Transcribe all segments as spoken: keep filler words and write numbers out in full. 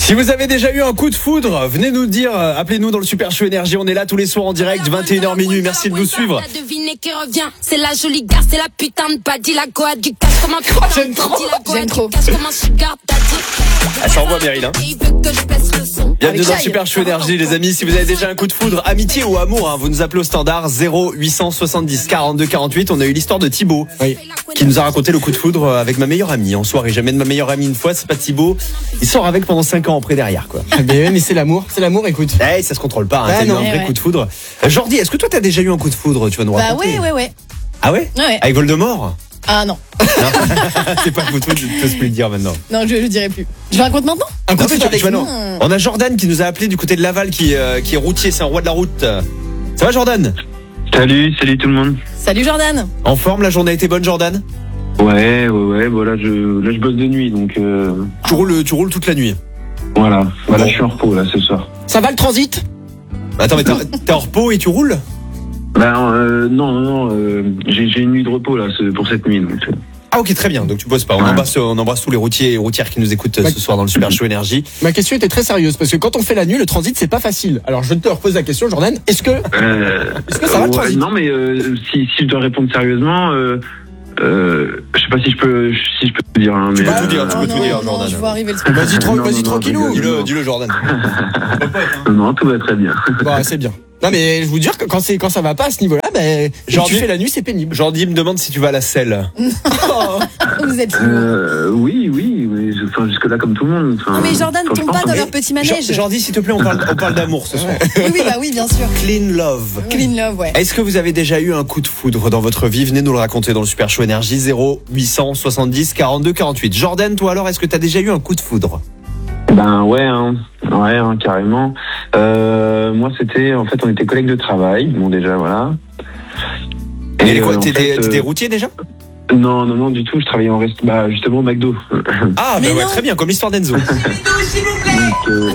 Si vous avez déjà eu un coup de foudre, venez nous le dire, appelez-nous dans le Super Show Énergie, on est là tous les soirs en direct, vingt et une heures minuit, merci de nous suivre. C'est la jolie gare, c'est la putain de badie, la goa du cash comme un putain. J'aime trop, j'aime trop. Ah, ça envoie Meryl, hein. Bienvenue dans le Super Show Énergie, les amis. Si vous avez déjà un coup de foudre, amitié ou amour, hein, vous nous appelez au standard zéro huit cent soixante-dix quarante-deux quarante-huit. On a eu l'histoire de Thibaut, oui, qui nous a raconté le coup de foudre avec ma meilleure amie en soirée. J'amène ma meilleure amie une fois, c'est pas Thibaut. Il sort avec pendant cinq ans après derrière, quoi. Mais, mais c'est l'amour, c'est l'amour, écoute. Eh, ça se contrôle pas, hein. Bah T'as eu non. un vrai ouais. coup de foudre. Euh, Jordi, est-ce que toi t'as déjà eu un coup de foudre? Tu vas nous Bah raconter. ouais, ouais, ouais. Ah ouais? Ouais. Avec Voldemort? Ah non, C'est pas le coup de foudre, tu peux plus le dire maintenant. non, je, je dirais plus. Je raconte maintenant. Un coup de foudre, tu vois, non. Hmm. On a Jordan qui nous a appelé du côté de Laval, qui, euh, qui est routier, c'est un roi de la route. Ça va, Jordan? Salut, salut tout le monde. Salut Jordan. En forme, la journée a été bonne, Jordan? Ouais, ouais, ouais, bon là je, là, je bosse de nuit, donc euh, Tu roules, tu roules toute la nuit. voilà. Voilà, Bon. je suis en repos là ce soir. Ça va le transit? Attends, mais t'es t'es en repos et tu roules? Ben euh, non, non, non, euh, j'ai, j'ai une nuit de repos là ce- pour cette nuit. Donc, euh. Ah ok, très bien, donc tu bosses pas. On Ouais. embrasse, on embrasse tous les routiers et routières qui nous écoutent euh, Bah, ce soir dans le Super Show Énergie. Ma question était très sérieuse parce que quand on fait la nuit, le transit c'est pas facile. Alors je te repose la question, Jordan. Est-ce que Euh, Est-ce que ça va, le ouais, transit? Non, mais euh, si, si je dois répondre sérieusement, euh, euh, je sais pas si je peux, si je peux te dire. Hein, mais, peux tout dire, euh, tu Oh peux non, tout dire, non, Jordan. je vois arriver le truc. vas-y, tra- Non, vas-y non, non, tranquillou. je rigole. Dis-le, dis-le, Jordan. Non, tout va très bien. Bah c'est bien. Non mais je vous dire que quand c'est quand ça va pas à ce niveau-là, ben genre Jordi- tu fais la nuit, c'est pénible. Jordi me demande si tu vas à la selle. Vous êtes fous. Euh, oui, oui, oui. je- Enfin, jusque là comme tout le monde. Enfin, Non mais Jordan enfin, je tombe pense, pas dans hein. leur petit Jor- manège. Jordi, s'il te plaît, on parle, on parle d'amour ce soir. Oui, oui, bah oui, bien sûr. Clean love. Clean love, ouais. Est-ce que vous avez déjà eu un coup de foudre dans votre vie? Venez nous le raconter dans le Super Show Énergie zéro huit cent soixante-dix quarante-deux quarante-huit. Jordan, toi alors, est-ce que tu as déjà eu un coup de foudre? Ben ouais, hein, ouais, hein, carrément. Euh, moi, c'était, en fait, on était collègues de travail. Bon, déjà, voilà. Et euh, quoi, en t'étais fait, t'étais euh, routier déjà? Non, non, non, du tout. Je travaillais en reste, bah, justement, au McDo. Ah, Mais bah ouais, non. très bien, comme l'histoire d'Enzo. Donc, euh,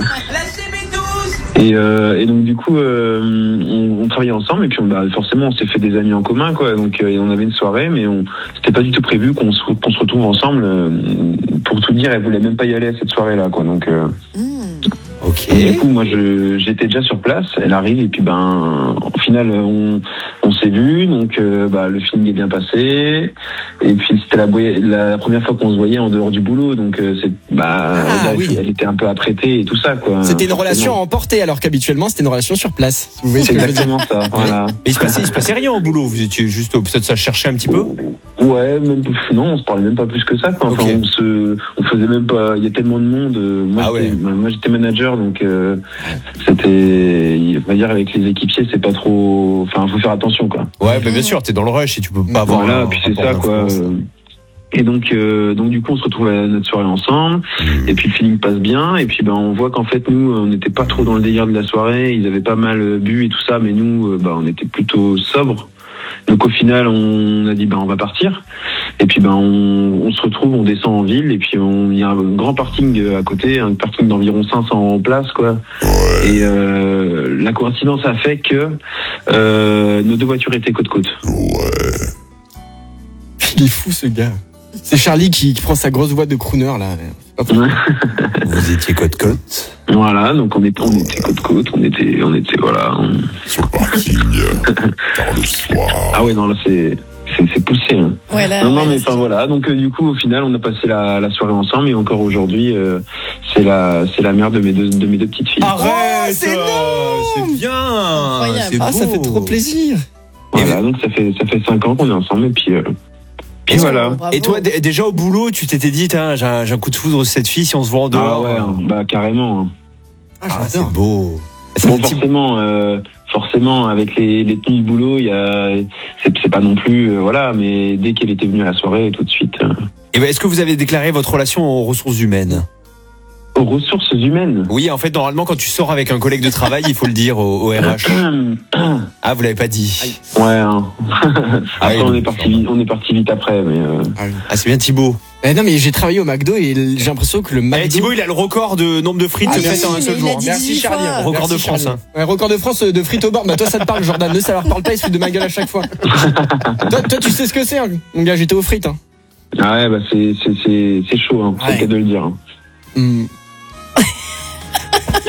et, euh, et donc, du coup, euh, on, on travaillait ensemble et puis, on, bah, forcément, on s'est fait des amis en commun, quoi. Donc, euh, on avait une soirée, mais on, c'était pas du tout prévu qu'on se, qu'on se retrouve ensemble. euh, pour tout dire, elle voulait même pas y aller à cette soirée-là, quoi. Donc. Euh, Ok. Et du coup, moi, je, j'étais déjà sur place. Elle arrive et puis, ben, au final, on, on s'est vu. Donc, euh, bah, le film est bien passé. Et puis, c'était la, boy- la première fois qu'on se voyait en dehors du boulot. Donc, euh, c'est, bah, Ah, elle, oui. elle était un peu apprêtée et tout ça, quoi. C'était une Forcément. relation emportée alors qu'habituellement c'était une relation sur place. Vous voyez ce C'est que je veux dire? exactement ça. Voilà. Mais il se passait, il se passait rien au boulot. Vous étiez juste, peut-être ça cherchait un petit peu. Ouais, même, non, on se parlait même pas plus que ça, quoi. Enfin, Ok. on se, on faisait même pas, il y a tellement de monde. euh, Moi, Ah ouais. j'étais, moi, j'étais manager, donc, euh, c'était, on va dire, avec les équipiers, c'est pas trop, enfin, faut faire attention, quoi. Ouais, bah bien sûr, t'es dans le rush et tu peux pas avoir. Voilà, un puis c'est rapport ça, quoi. d'influence. euh, Et donc, euh, donc du coup, on se retrouve à notre soirée ensemble, et puis le feeling passe bien, et puis ben on voit qu'en fait nous, on n'était pas trop dans le délire de la soirée, ils avaient pas mal euh, bu et tout ça, mais nous, euh, bah on était plutôt sobres. Donc au final, on a dit ben on va partir, et puis ben on, on se retrouve, on descend en ville, et puis on, il y a un grand parking à côté, un parking d'environ cinq cents places, quoi. Et euh, la coïncidence a fait que euh, nos deux voitures étaient côte côte. Il est fou ce gars. C'est Charlie qui, qui prend sa grosse voix de crooner là. Hop. Vous étiez côte-côte. Voilà, donc on était, on était côte côte, on était, on était, voilà. on- Sur le parking, tard le soir. Ah ouais, non, là c'est, c'est, c'est poussé. Hein. Ouais, là, non, non, ouais, mais là, enfin voilà. Donc euh, du coup, au final, on a passé la, la soirée ensemble et encore aujourd'hui, euh, c'est la, c'est la mère de mes deux, de mes deux petites filles. Arrête, Oh, c'est euh, c'est bien. Incroyable. C'est Ah, ça beau. fait trop plaisir. Voilà, donc ça fait, ça fait cinq ans qu'on est ensemble et puis, euh, puis Et voilà. Bravo. Et toi, d- déjà au boulot, tu t'étais dit, tiens, j'ai un, j'ai un coup de foudre sur cette fille, si on se voit en Ah dehors. ouais, hein, bah carrément. hein. Ah, Ah, c'est j'adore. beau. Ça Bon, fait petit- forcément, euh, forcément, avec les, les tenues de boulot, il y a, c'est, c'est pas non plus, euh, voilà, mais dès qu'elle était venue à la soirée, tout de suite. euh, Et ben, est-ce que vous avez déclaré votre relation aux ressources humaines? aux ressources humaines. Oui, en fait, normalement, quand tu sors avec un collègue de travail, il faut le dire au, au R H. Ah, vous l'avez pas dit. Ouais. Hein. Après, oui, on donc, est parti vite, on est parti vite après, mais. Euh... Ah, oui. Ah, c'est bien Thibaut. Eh non mais j'ai travaillé au McDo et j'ai l'impression que le Eh, McDo. Thibaut, il a le record de nombre de frites Ah, faites merci, en un mais seul il a jour. dit Merci dix-huit Charlie. fois. Record Merci, de France, Charlie. hein. Ouais, record de France de frites au bord. Bah toi ça te parle Jordan, ne ça leur parle pas, ils se foutent de ma gueule à chaque fois. toi, toi tu sais ce que c'est, hein. Mon gars, j'étais aux frites. Hein. Ah ouais, bah c'est c'est c'est c'est chaud, hein. C'est Ouais. le cas de le dire. Hein. Hmm.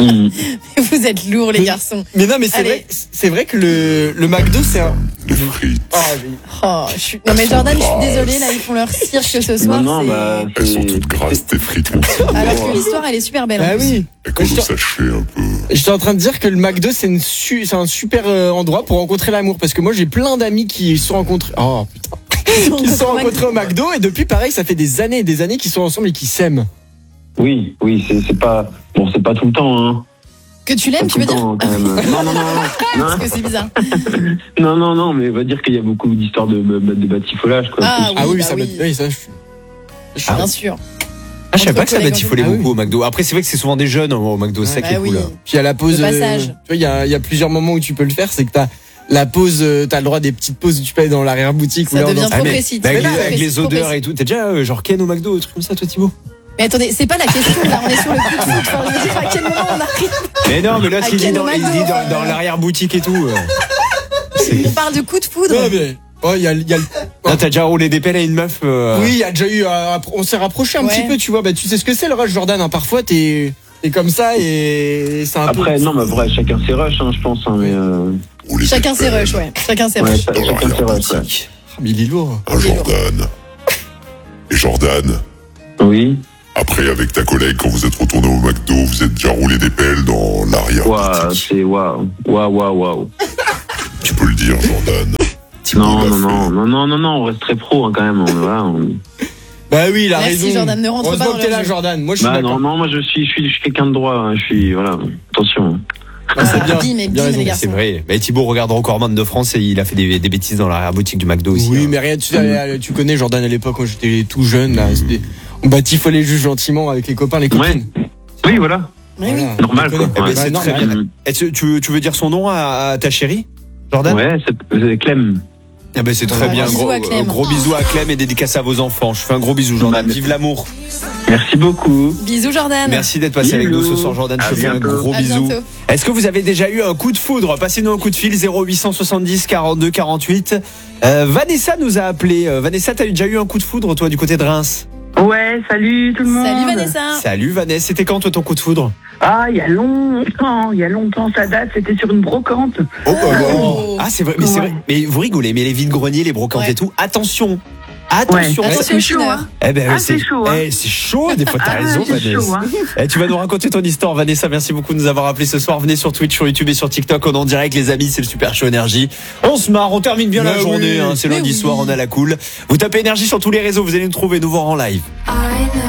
Mmh. Vous êtes lourds, les garçons. Mais non, mais c'est Allez. vrai, c'est vrai que le, le McDo, c'est un. Les frites. Oh, j'ai- Oh, je suis... Non mais Jordan, je suis désolée, là, ils font leur cirque ce soir. Non, non, c'est- bah, Elles sont c'est- toutes grasses, tes frites, mon petit. Alors que l'histoire, elle est super belle. en Ah plus. oui. Et quand Je vous te- sachez un peu. J'étais en train de dire que le McDo, c'est, une su- c'est un super euh, endroit pour rencontrer l'amour. Parce que moi, j'ai plein d'amis qui se sont rencontrés. Oh putain. Qui se sont rencontrés au McDo. Et depuis, pareil, ça fait des années et des années qu'ils sont ensemble et qu'ils s'aiment. Oui, oui, c'est c'est pas. Bon, c'est pas tout le temps, hein. Que tu Pas l'aimes, tout tu veux le dire temps, quand même. Non, non, non, non. Parce que c'est bizarre. Non, non, non, mais on va dire qu'il y a beaucoup d'histoires de, de, de batifolage, quoi. Ah, Ah oui, bah ça oui. me. Oui, ça, je suis. je suis- Bien sûr. Ah, je savais Entre pas que ça collègues, batifolait ah oui. beaucoup au McDo. Après, c'est vrai que c'est souvent des jeunes au McDo, c'est ça qui est Bah oui. cool. Puis à la pause. Le passage. euh, tu vois, il y a, il y a plusieurs moments où tu peux le faire. C'est que t'as la pause, euh, t'as le droit des petites pauses où tu peux aller dans l'arrière-boutique. Ça ou là, devient dans- trop Ah, mais- précis. mais avec, Trop les, avec précis, les trop odeurs précis. et tout. T'es déjà euh, genre Ken au McDo, un truc comme ça, toi, Thibaut? Mais attendez, c'est pas la question là, on est sur le coup de foot. Enfin, je veux dire, à quel moment on arrive Mais non, mais là, À il dit Ken dans, au il McDo, dit dans, euh. dans l'arrière-boutique et tout. euh. On parle de coup de foudre. Ouais, mais. Oh, il y a, il y a le- Là, t'as déjà roulé des pelles à une meuf. euh, Oui, il y a déjà eu. euh, on s'est rapproché un Ouais. petit peu, tu vois. Bah, tu sais ce que c'est le rush, Jordan. Hein. Parfois, t'es, t'es comme ça et c'est un Après, peu. non, mais vrai, chacun ses rushs, hein, je pense, hein, mais. Euh... Ou les Chacun ses pépères. rushs, ouais. Chacun ses Ouais, rushs. cha- chacun ses rushs, ouais. Ah, mais il est lourd. Un Jordan. Et Jordan, Oui. après, avec ta collègue, quand vous êtes retourné au McDo, vous êtes déjà roulé des pelles dans l'arrière. Waouh, c'est waouh. Waouh, waouh, waouh. Tu peux le dire, Jordan. Non, l'a non, fait. non, non, non, non, non, on reste très pro, hein, quand même. On, voilà, on... Bah oui, il a Merci, raison. Jordan, ne rentre Heureusement pas dans que t'es leur là, jeu. Jordan. Moi, je suis Bah, d'accord. non, non, moi, je suis, je suis, je suis quelqu'un de droit, hein, je suis, voilà. Attention. Ah, c'est bien. Bim et Bien bim, raison. les gars. C'est vrai. Mais Thibaut regarde Recordman de France et il a fait des, des bêtises dans l'arrière-boutique du McDo aussi. Oui, hein. mais rien, tu, sais, tu connais Jordan à l'époque quand j'étais tout jeune, là. c'était- On batifolait juste gentiment avec les copains, les copines. Oui, voilà. Oui, oui. Voilà, Normal, tu connais. quoi. Eh ben, Ouais. c'est Ouais, très normal. bien. Est-ce que tu, tu veux dire son nom à, à ta chérie, Jordan? Ouais, c'est c'est Clem. Ah ben c'est très Ouais, bien. bisous Gros, à Clem. euh, gros bisous à Clem et dédicace à vos enfants. Je fais un gros bisou, Jordan. Bah, Vive l'amour. Merci beaucoup. Bisous, Jordan. Merci d'être passé avec nous ce soir, Jordan. Je À te fais un bientôt. gros À bisou. bientôt. Est-ce que vous avez déjà eu un coup de foudre? Passez-nous un coup de fil zéro huit cent soixante-dix quarante-deux quarante-huit. Euh, Vanessa nous a appelé. Euh, Vanessa, t'as déjà eu un coup de foudre toi du côté de Reims? Ouais, salut tout le monde. Salut Vanessa. Salut Vanessa. C'était quand toi ton coup de foudre? Ah, il y a longtemps, il y a longtemps, ça date, c'était sur une brocante. Oh, bah, Oh. Ah c'est vrai, mais c'est Ouais. vrai. Mais vous rigolez, mais les vides-greniers, les brocantes Ouais. et tout, attention. Attention. Ouais. ça- Attention, c'est chaud, Chineur. hein. Eh ben, Ah, ouais, c'est chaud, hein. eh, c'est chaud, des fois t'as Ah, raison, c'est Vanessa. chaud, hein. Eh, tu vas nous raconter ton histoire, Vanessa. Merci beaucoup de nous avoir appelé ce soir. Venez sur Twitch, sur YouTube et sur TikTok. On est en direct, les amis. C'est le Super Show Énergie. On se marre, on termine bien Mais la oui. journée. Hein. C'est Mais lundi oui. soir, on a la cool. Vous tapez Énergie sur tous les réseaux. Vous allez nous trouver, nous voir en live. I know